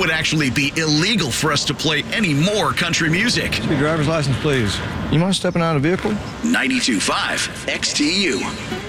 would actually be illegal for us to play any more country music. Your driver's license, please. You mind stepping out of the vehicle? 92.5 XTU.